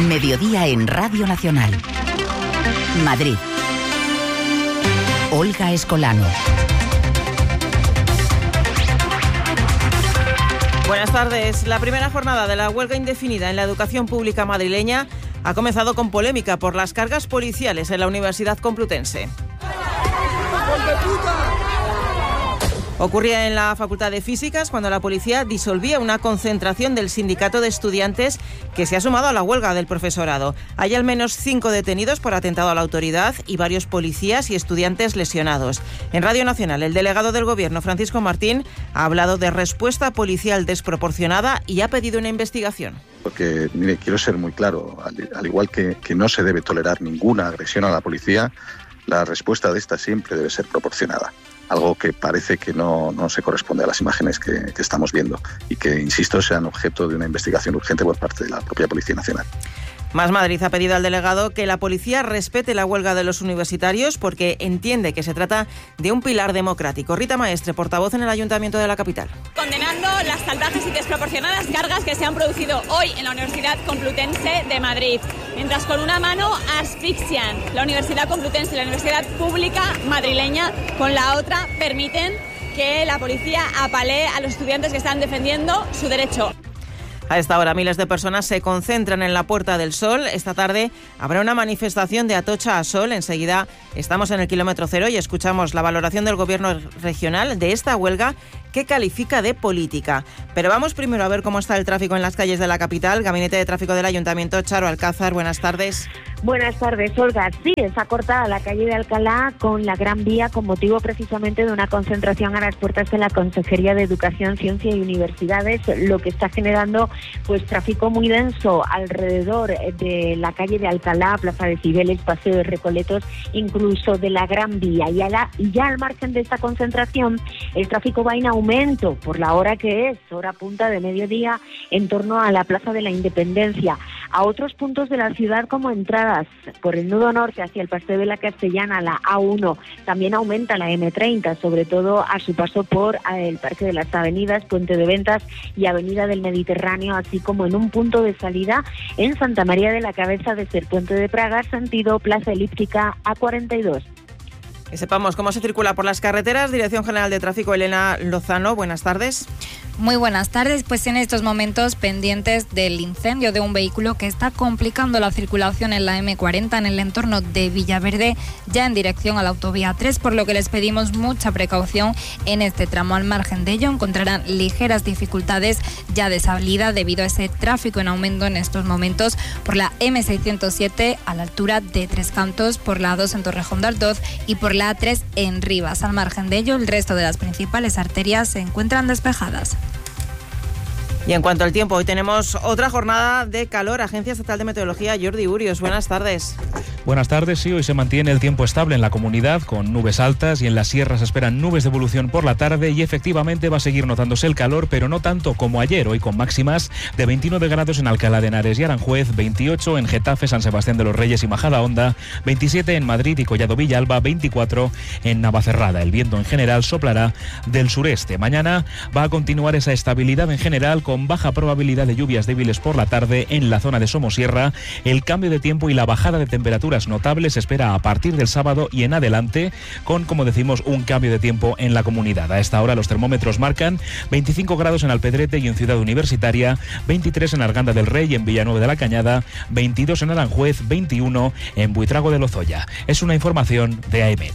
Mediodía en Radio Nacional. Madrid. Olga Escolano. Buenas tardes. La primera jornada de la huelga indefinida en la educación pública madrileña ha comenzado con polémica por las cargas policiales en la Universidad Complutense. Ocurría en la Facultad de Físicas cuando la policía disolvía una concentración del sindicato de estudiantes que se ha sumado a la huelga del profesorado. Hay al menos 5 detenidos por atentado a la autoridad y varios policías y estudiantes lesionados. En Radio Nacional, el delegado del Gobierno, Francisco Martín, ha hablado de respuesta policial desproporcionada y ha pedido una investigación. Porque, mire, quiero ser muy claro, al igual que no se debe tolerar ninguna agresión a la policía, la respuesta de esta siempre debe ser proporcionada. Algo que parece que no se corresponde a las imágenes que estamos viendo y que, insisto, sean objeto de una investigación urgente por parte de la propia Policía Nacional. Más Madrid ha pedido al delegado que la policía respete la huelga de los universitarios porque entiende que se trata de un pilar democrático. Rita Maestre, portavoz en el Ayuntamiento de la capital. Condenando las salvajes y desproporcionadas cargas que se han producido hoy en la Universidad Complutense de Madrid, mientras con una mano asfixian la Universidad Complutense, la universidad pública madrileña, con la otra permiten que la policía apalee a los estudiantes que están defendiendo su derecho. A esta hora miles de personas se concentran en la Puerta del Sol. Esta tarde habrá una manifestación de Atocha a Sol. Enseguida estamos en el kilómetro cero y escuchamos la valoración del Gobierno regional de esta huelga que califica de política. Pero vamos primero a ver cómo está el tráfico en las calles de la capital. Gabinete de Tráfico del Ayuntamiento, Charo Alcázar, buenas tardes. Buenas tardes, Olga. Sí, está cortada la calle de Alcalá con la Gran Vía con motivo precisamente de una concentración a las puertas de la Consejería de Educación, Ciencia y Universidades, lo que está generando pues tráfico muy denso alrededor de la calle de Alcalá, Plaza de Cibeles, Paseo de Recoletos, incluso de la Gran Vía. Y ya al margen de esta concentración, el tráfico va en aumento por la hora que es, hora punta de mediodía, en torno a la Plaza de la Independencia. A otros puntos de la ciudad como entradas por el nudo norte hacia el Paseo de la Castellana, la A1, también aumenta la M30, sobre todo a su paso por el Parque de las Avenidas, Puente de Ventas y Avenida del Mediterráneo, así como en un punto de salida en Santa María de la Cabeza desde el Puente de Praga, sentido Plaza Elíptica A42. Que sepamos cómo se circula por las carreteras. Dirección General de Tráfico, Elena Lozano, buenas tardes. Muy buenas tardes, pues en estos momentos pendientes del incendio de un vehículo que está complicando la circulación en la M40 en el entorno de Villaverde, ya en dirección a la autovía 3, por lo que les pedimos mucha precaución en este tramo. Al margen de ello encontrarán ligeras dificultades ya de salida debido a ese tráfico en aumento en estos momentos por la M607 a la altura de Tres Cantos, por la A2 en Torrejón de Ardoz y por la A3 en Rivas. Al margen de ello, el resto de las principales arterias se encuentran despejadas. Y en cuanto al tiempo, hoy tenemos otra jornada de calor. Agencia Estatal de Meteorología, Jordi Urios, buenas tardes. Buenas tardes, sí, hoy se mantiene el tiempo estable en la comunidad con nubes altas y en las sierras se esperan nubes de evolución por la tarde y efectivamente va a seguir notándose el calor, pero no tanto como ayer, hoy con máximas de 29 grados en Alcalá de Henares y Aranjuez, 28 en Getafe, San Sebastián de los Reyes y Majadahonda, 27 en Madrid y Collado Villalba, 24 en Navacerrada. El viento en general soplará del sureste. Mañana va a continuar esa estabilidad en general con baja probabilidad de lluvias débiles por la tarde en la zona de Somosierra. El cambio de tiempo y la bajada de temperaturas notables se espera a partir del sábado y en adelante con, como decimos, un cambio de tiempo en la comunidad. A esta hora los termómetros marcan 25 grados en Alpedrete y en Ciudad Universitaria, 23 en Arganda del Rey y en Villanueva de la Cañada, 22 en Aranjuez, 21 en Buitrago de Lozoya. Es una información de AEMET.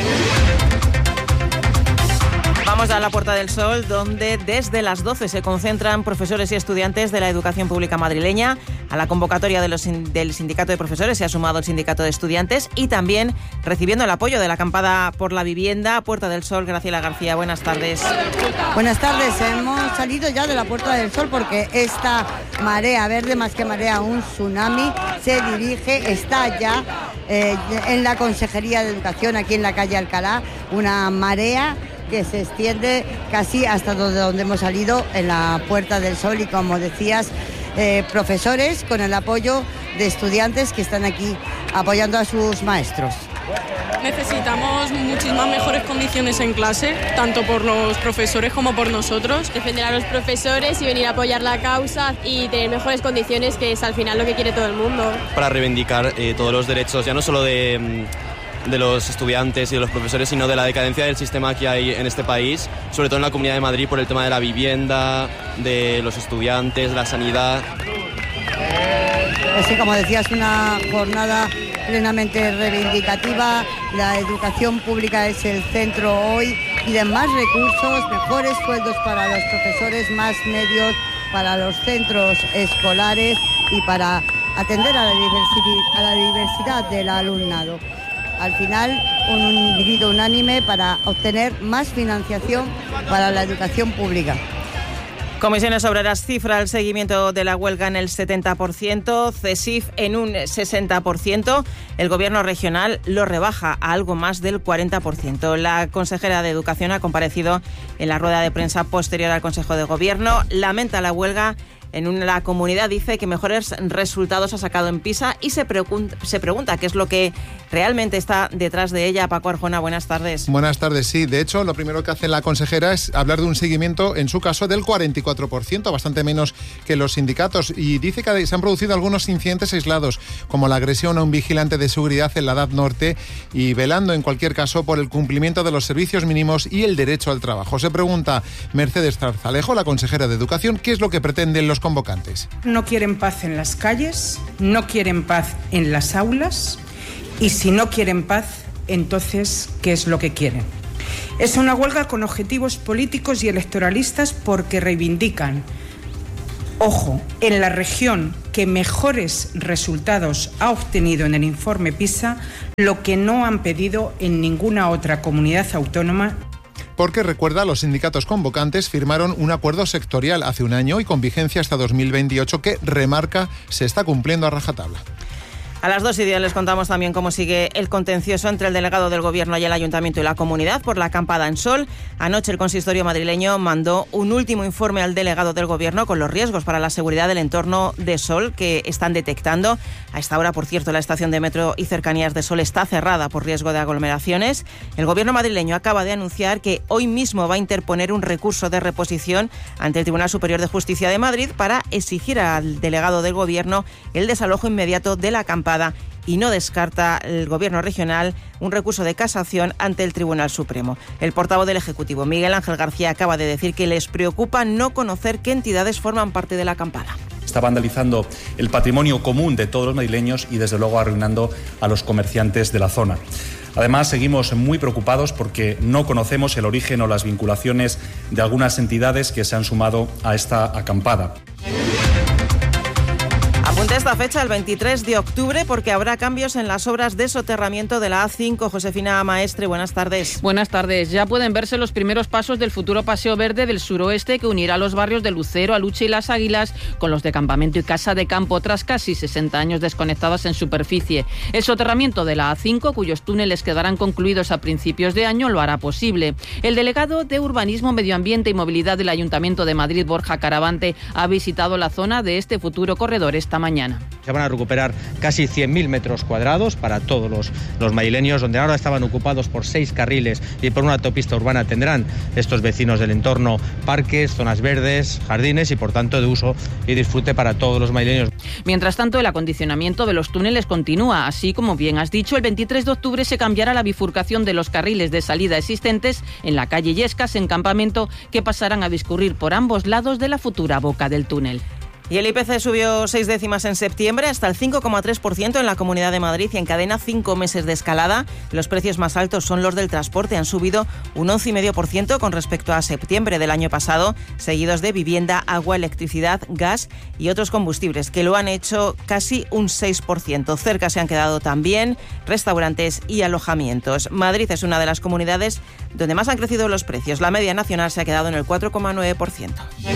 Vamos a la Puerta del Sol, donde desde las 12 se concentran profesores y estudiantes de la educación pública madrileña. A la convocatoria del sindicato de profesores se ha sumado el sindicato de estudiantes y también recibiendo el apoyo de la acampada por la vivienda. Puerta del Sol, Graciela García, buenas tardes. Buenas tardes, hemos salido ya de la Puerta del Sol porque esta marea verde, más que marea, un tsunami, se dirige, está ya en la Consejería de Educación, aquí en la calle Alcalá, una marea que se extiende casi hasta donde hemos salido, en la Puerta del Sol, y como decías, profesores con el apoyo de estudiantes que están aquí apoyando a sus maestros. Necesitamos muchísimas mejores condiciones en clase, tanto por los profesores como por nosotros. Defender a los profesores y venir a apoyar la causa y tener mejores condiciones, que es al final lo que quiere todo el mundo. Para reivindicar todos los derechos, ya no solo de los estudiantes y de los profesores, sino de la decadencia del sistema que hay en este país, sobre todo en la Comunidad de Madrid, por el tema de la vivienda, de los estudiantes, de la sanidad. Así como decías, una jornada plenamente reivindicativa. La educación pública es el centro hoy, y de más recursos, mejores sueldos para los profesores, más medios para los centros escolares y para atender a la diversidad del alumnado. Al final, un grito unánime para obtener más financiación para la educación pública. Comisiones Obreras cifra el seguimiento de la huelga en el 70%, CESIF en un 60%. El Gobierno regional lo rebaja a algo más del 40%. La consejera de Educación ha comparecido en la rueda de prensa posterior al Consejo de Gobierno. Lamenta la huelga. La comunidad dice que mejores resultados ha sacado en PISA y se pregunta qué es lo que realmente está detrás de ella. Paco Arjona, buenas tardes. Buenas tardes, sí. De hecho, lo primero que hace la consejera es hablar de un seguimiento, en su caso, del 44%, bastante menos que los sindicatos. Y dice que se han producido algunos incidentes aislados, como la agresión a un vigilante de seguridad en la DAD Norte, y velando, en cualquier caso, por el cumplimiento de los servicios mínimos y el derecho al trabajo. Se pregunta Mercedes Zarzalejo, la consejera de Educación, qué es lo que pretenden los convocantes. No quieren paz en las calles, no quieren paz en las aulas, y si no quieren paz, entonces, ¿qué es lo que quieren? Es una huelga con objetivos políticos y electoralistas porque reivindican, ojo, en la región que mejores resultados ha obtenido en el informe PISA, lo que no han pedido en ninguna otra comunidad autónoma. Porque, recuerda, los sindicatos convocantes firmaron un acuerdo sectorial hace un año y con vigencia hasta 2028 que, remarca, se está cumpliendo a rajatabla. A las 2:10 les contamos también cómo sigue el contencioso entre el delegado del Gobierno y el Ayuntamiento y la Comunidad por la acampada en Sol. Anoche el consistorio madrileño mandó un último informe al delegado del Gobierno con los riesgos para la seguridad del entorno de Sol que están detectando. A esta hora, por cierto, la estación de metro y cercanías de Sol está cerrada por riesgo de aglomeraciones. El Gobierno madrileño acaba de anunciar que hoy mismo va a interponer un recurso de reposición ante el Tribunal Superior de Justicia de Madrid para exigir al delegado del Gobierno el desalojo inmediato de la acampada, y no descarta el Gobierno regional un recurso de casación ante el Tribunal Supremo. El portavoz del Ejecutivo, Miguel Ángel García, acaba de decir que les preocupa no conocer qué entidades forman parte de la acampada. Está vandalizando el patrimonio común de todos los madrileños y, desde luego, arruinando a los comerciantes de la zona. Además, seguimos muy preocupados porque no conocemos el origen o las vinculaciones de algunas entidades que se han sumado a esta acampada. Apunte esta fecha, el 23 de octubre, porque habrá cambios en las obras de soterramiento de la A5. Josefina Maestre, buenas tardes. Buenas tardes. Ya pueden verse los primeros pasos del futuro paseo verde del suroeste que unirá los barrios de Lucero, Aluche y Las Águilas con los de Campamento y Casa de Campo tras casi 60 años desconectadas en superficie. El soterramiento de la A5, cuyos túneles quedarán concluidos a principios de año, lo hará posible. El delegado de Urbanismo, Medio Ambiente y Movilidad del Ayuntamiento de Madrid, Borja Caravante, ha visitado la zona de este futuro corredor esta mañana. Se van a recuperar casi 100.000 metros cuadrados para todos los madrileños, donde ahora estaban ocupados por 6 carriles y por una autopista urbana. Tendrán estos vecinos del entorno parques, zonas verdes, jardines y, por tanto, de uso y disfrute para todos los madrileños. Mientras tanto, el acondicionamiento de los túneles continúa. Así, como bien has dicho, el 23 de octubre se cambiará la bifurcación de los carriles de salida existentes en la calle Illescas, en Campamento, que pasarán a discurrir por ambos lados de la futura boca del túnel. Y el IPC subió 6 décimas en septiembre hasta el 5,3% en la Comunidad de Madrid y encadena 5 meses de escalada. Los precios más altos son los del transporte, han subido un 11,5% con respecto a septiembre del año pasado, seguidos de vivienda, agua, electricidad, gas y otros combustibles, que lo han hecho casi un 6%. Cerca se han quedado también restaurantes y alojamientos. Madrid es una de las comunidades donde más han crecido los precios. La media nacional se ha quedado en el 4,9%.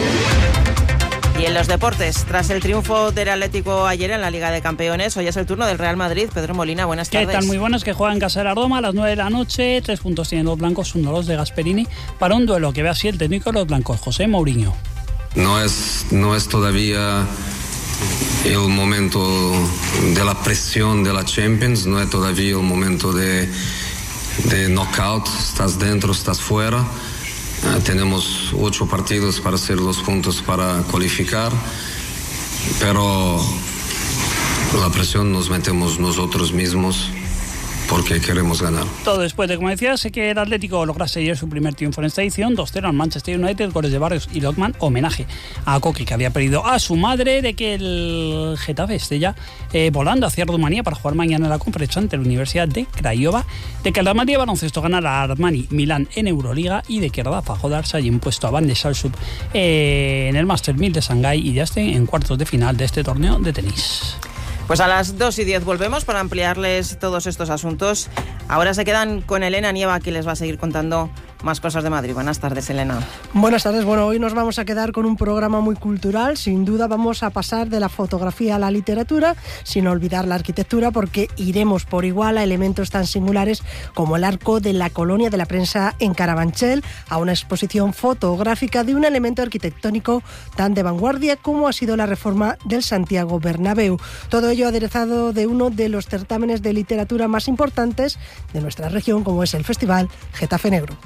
Y en los deportes, tras el triunfo del Atlético ayer en la Liga de Campeones, hoy es el turno del Real Madrid. Pedro Molina, buenas tardes. ¿Qué tal? Muy buenos, que juegan en casa de la Roma a las 9 de la noche. 3 puntos tienen los blancos, 1 los de Gasperini, para un duelo que ve así el técnico de los blancos, José Mourinho. No es todavía el momento de la presión de la Champions, no es todavía el momento de knockout, estás dentro, estás fuera. Tenemos 8 partidos para hacer los puntos para cualificar, pero la presión nos metemos nosotros mismos porque queremos ganar. Todo después de, como decía, sé que el Atlético lograse ayer su primer triunfo en esta edición, 2-0 al Manchester United, goles de Barrios y Lockman, homenaje a Coque, que había perdido a su madre, de que el Getafe esté ya volando hacia Rumanía para jugar mañana en la Conference ante la Universidad de Craiova, de que el Real Madrid baloncesto ganara a Armani Milán en Euroliga y de que Rafa Jodar se haya impuesto a Van de Salsup en el Master 1000 de Shanghái y ya estén en cuartos de final de este torneo de tenis. Pues a las 2:10 volvemos para ampliarles todos estos asuntos. Ahora se quedan con Elena Nieva, que les va a seguir contando más cosas de Madrid. Buenas tardes, Elena. Buenas tardes. Bueno, hoy nos vamos a quedar con un programa muy cultural. Sin duda vamos a pasar de la fotografía a la literatura, sin olvidar la arquitectura, porque iremos por igual a elementos tan singulares como el arco de la Colonia de la Prensa en Carabanchel, a una exposición fotográfica de un elemento arquitectónico tan de vanguardia como ha sido la reforma del Santiago Bernabéu. Todo ello aderezado de uno de los certámenes de literatura más importantes de nuestra región, como es el Festival Getafe Negro.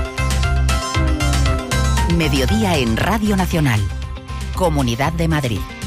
Mediodía en Radio Nacional, Comunidad de Madrid.